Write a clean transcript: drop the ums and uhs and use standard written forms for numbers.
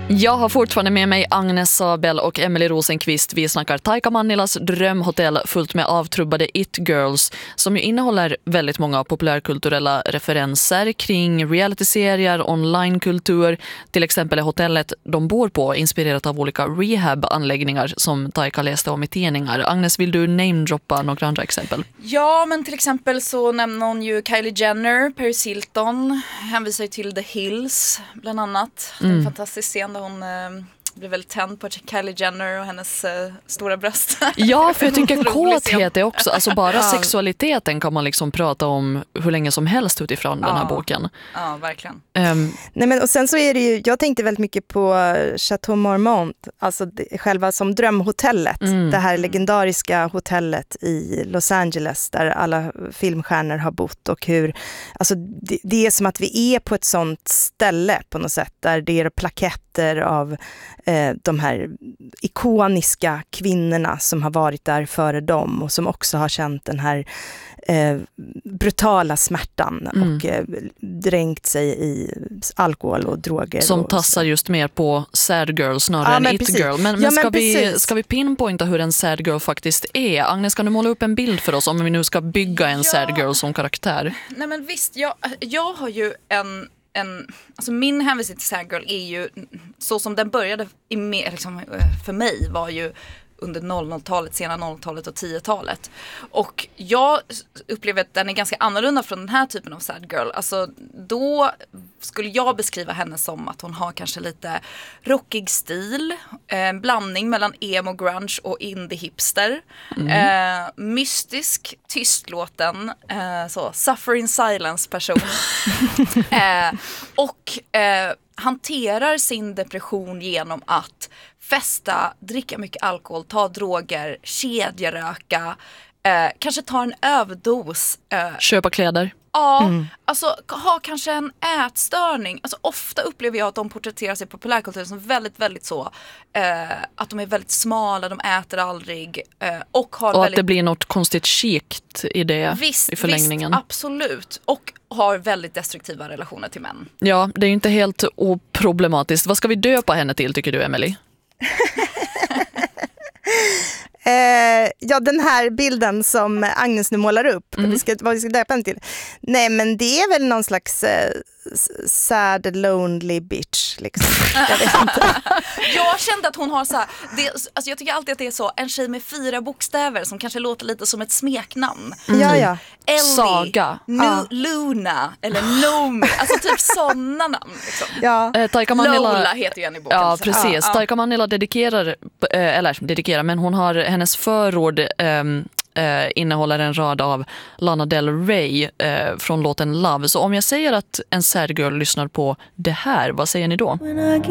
Jag har fortfarande med mig Agnes Sabel och Emily Rosenqvist. Vi snackar Taika Mannilas drömhotell fullt med avtrubbade It-girls som ju innehåller väldigt många populärkulturella referenser kring realityserier, onlinekultur. Till exempel är hotellet de bor på inspirerat av olika rehab-anläggningar som Taika läste om i tidningar. Agnes, vill du namedroppa några andra exempel? Ja, men till exempel så nämner hon ju Kylie Jenner, Paris Hilton, hänvisar ju till The Hills bland annat. Det är en fantastisk scen där hon blev väldigt tänd på Kylie Jenner och hennes stora bröst. Ja, för jag tycker kåthet är också, alltså bara sexualiteten kan man liksom prata om hur länge som helst utifrån den här boken. Ja, verkligen. Nej, men och sen så är det ju, jag tänkte väldigt mycket på Chateau Marmont, alltså själva som drömhotellet, det här legendariska hotellet i Los Angeles där alla filmstjärnor har bott, och hur, alltså det är som att vi är på ett sånt ställe på något sätt där det är plaketter av de här ikoniska kvinnorna som har varit där före dem och som också har känt den här brutala smärtan och dränkt sig i alkohol och droger. Som och tassar just mer på sad girl snarare än it girl. Men ska vi pinpointa hur en sad girl faktiskt är? Agnes, kan du måla upp en bild för oss om vi nu ska bygga en sad girl som karaktär? Nej, men visst, jag har ju alltså min hänvisning till sad girl är ju så som den började liksom, för mig var ju under 00-talet, sena 00-talet och 10-talet. Och jag upplever att den är ganska annorlunda från den här typen av sad girl. Alltså då skulle jag beskriva henne som att hon har kanske lite rockig stil, en blandning mellan emo, grunge och indie hipster. Mystisk, tystlåten, så suffer in silence person. Och hanterar sin depression genom att festa, dricka mycket alkohol, ta droger, kedjeröka, kanske ta en överdos. Köpa kläder. Ja, alltså ha kanske en ätstörning. Alltså ofta upplever jag att de porträtterar sig i populärkulturen som väldigt, väldigt så att de är väldigt smala, de äter aldrig och har och väldigt... att det blir något konstigt skikt i det i förlängningen. Visst, absolut. Och har väldigt destruktiva relationer till män. Ja, det är ju inte helt oproblematiskt. Vad ska vi döpa henne till, tycker du, Emily? Ja, den här bilden som Agnes nu målar upp, vad vi ska döpa den till. Nej, men det är väl någon slags sad, lonely bitch liksom. Jag vet inte. Jag kände att hon har så här, alltså jag tycker alltid att det är så, en tjej med 4 bokstäver som kanske låter lite som ett smeknamn. Ja. Ellie, Saga, Luna eller Nomi, alltså typ sådana namn liksom. Ja. Taika Manila, Lola heter ju en i boken. Ja, precis. Taika Manila dedikerar, men hon har hennes förord innehåller en rad av Lana Del Rey från låten Love. Så om jag säger att en sad girl lyssnar på det här, vad säger ni då?